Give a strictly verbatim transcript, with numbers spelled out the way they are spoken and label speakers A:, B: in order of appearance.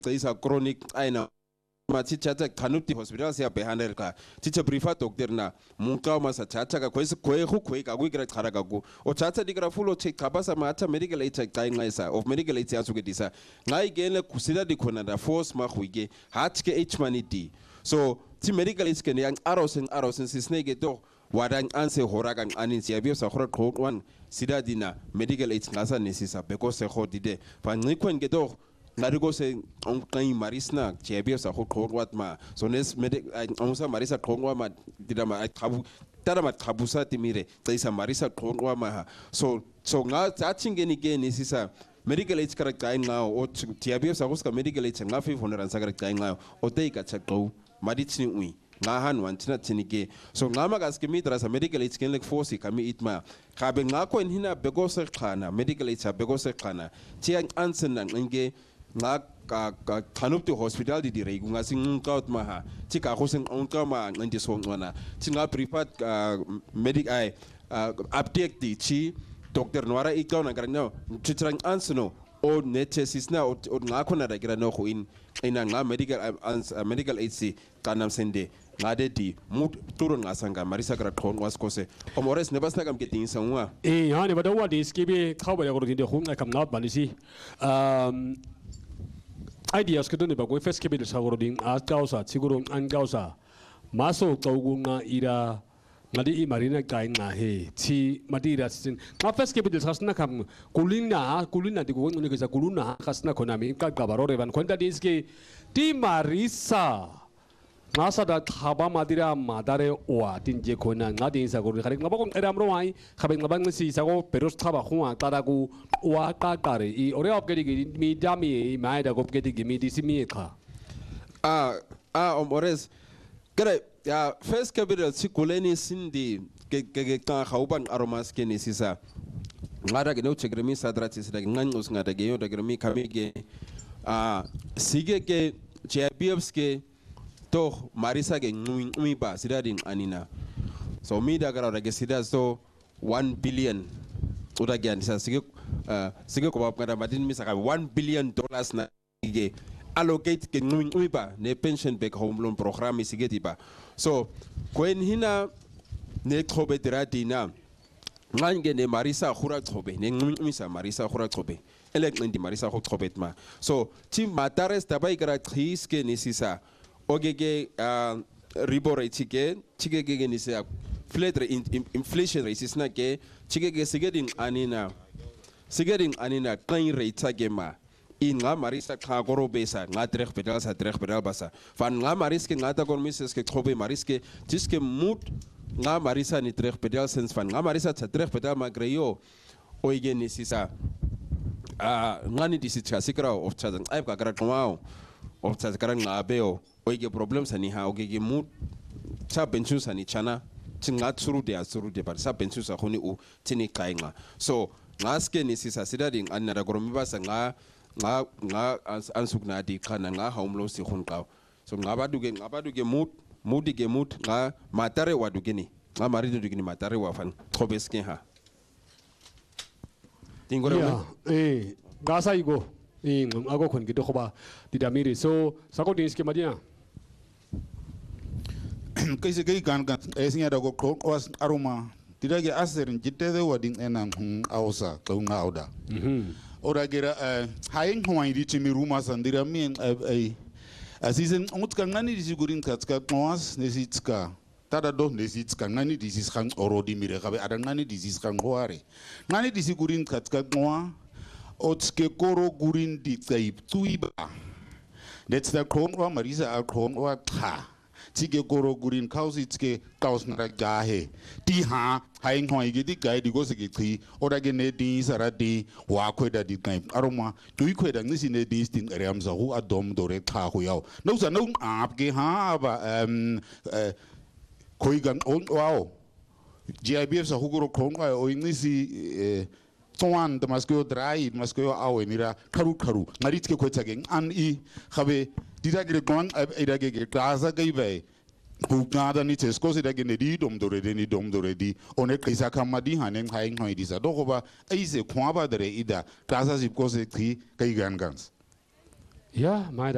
A: is a chronic aina machata kanuti hospital sia behandle ka ticha prefer doctor na munka masa chacha ka kwesi kwe hu kwe ka kwikira khara ka ku o chacha dikra full o check kabasa mata medical aid ka ngaisa of medical aid ya suketisa ngai gele kusida dikhona da force ma khwike hat ke h maniti so ti medical aid ke yang arosen arosen sisnege to wadang anse horaga anin siabio sa khora khwan sida dina medical aid ngasa nesisa because se khodide fa ngikwen ke to Narigo se on kai marisna chebia sa ho khorwat ma so nes medic on sa marisa khongwa ma didama khabu tarama khabusa timire tsaisa marisa khongwa ma so so nga tsachingeni ke nesisa medical aid kara kai nga o chebia sa hoska medical aid nga five hundred sa kara kai nga o teika chaqo maditni ui nga han wantina tinike so nga magaske mitra sa medical aid ken lek force kami itma khabe nga ko hina begose khana medical aid sa begose khana tiang ansen nan nge nga ka kanupti hospital di direi nga sing kaut maha tika ko sing on ka ma ngi so ngona tinga prefer medic ai update di chi doctor nwara ikaw na garanya chitrang ansno o necessities na o nga ko na dagira no ko in ina nga medical medical aid si kanam sende nga de di mut turun nga sanga marisa kra khon was ko se o mores ne basna kam ke tin sangwa
B: e ha ne badawa di skibe khaw ba ko din de khum na kam not banisi um ideas que donde bago fes que be sagoro ding a causa siguro an causa maso taugunga ira ngadi i marina kai nga he chi madira sin ma fes que be sasna kam kulina kulina di ko ngone ka kuluna kasna konami ka kabaro revan konta dis que ti marisa ngasa da thaba madira madare wa tinje kona ngadi sagoro khare ngaba ko eramro ai khabe ngaba ngsi sago peros thaba khwa taragu wa ka kare I ore op gedi mi dami mai da gop gedi mi disi mi kha
A: ah ah omores kare ya first capital sikuleni sindi ke ke ka khauban aromas ke ni sisa ngada ge no chegremi sadrati sida ngan us ngada ge yo da gremi kamige ah sige ke jbfske to marisa ge ngui ba sida din anina so mi da gara ge sida so one billion uda ge anisa sige sige ko ba kada madin mi saka one billion dollars na ge allocate ke ngui ba ne pension back home loan program sige tiba so kwen hina ne khobe dradina ngange ne marisa khura khobe ne ngui sa marisa khura khobe elek ndi marisa khobe ma so tim matares tabai gara khis ke nisisa ogege ribo rate ke chigege ge nisa flat inflation rate is na ke chigege sigedin anina sigedin anina kain rate ke ma in nga marisa kha goro besa nga trek pedal sa trek pedal basa van nga mariske nga ta kon mises ke khobe mariske jiske mut nga marisa ni trek pedal sens van nga marisa sa trek pedal magreyo oige ni sisa a ngani disi chasikra of chazan ai ka kara kwao of chazakara nga beo oige problem sani ha ogege mut sa benchu sani chana tinga tsuru de asuru de bar sa benchu sa khoni u tini kainga so ngaske ni sisa sidading anara goromi basa nga nga nga ansukna di kana nga haumlo si khunqa so ngaba duge ngaba duge mut mudi ge mut nga matare wa dugeni nga mari dugeni matare wa fan trobeske ha tingore
B: yeah eh gasa igo eh ago kon gido khoba didamiri so sako din ske madia
C: kaise kai kan kan esinya da go was aroma tidage aserin jitede wadin enan hun ausa ka un auda mhm ora gera hayin hwai ri timi ruma sandira mi ai asisen ongut kan ngani di sigurin katska kwas nesitska tada do nesitska ngani di sis kan orodi mire kabe ada ngani di sis kan hoare ngani di sigurin katska kwa otske koro gurin di tsaib tuiba that's the kron wa marisa a kron wa tha tige koro gurin kausitske kaus na gahe ti ha haing hoi gi di gai di go se gi ora ge ne di sara di wa kweda di kai aroma dui kweda ngisi ne di stin ream za hu adom dore tha hu yao no sa no ap ge ha ba um koi gan on wow G I B F sa hu go kron wa o ngisi Tuan the maskeo dry maskeo awe nira karu karu marit ke kweta gen an I khabe dida ge gon ida ge gaza ge be ku gada ni tesko se da ge ne di dom dore de ni dom dore di one kaisa kamadi hanen haing hoi disa do ko ba ai se kwa ba dere ida gaza sip ko se ki kai gan gans
B: ya mai